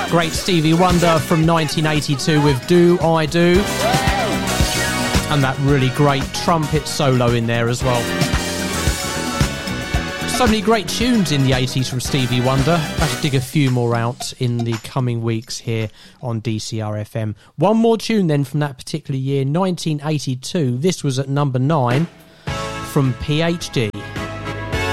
Great Stevie Wonder from 1982 with Do I Do. And that really great trumpet solo in there as well. So many great tunes in the 80s from Stevie Wonder. I have to dig a few more out in the coming weeks here on DCR FM. One more tune then from that particular year, 1982. This was at number 9 from PhD.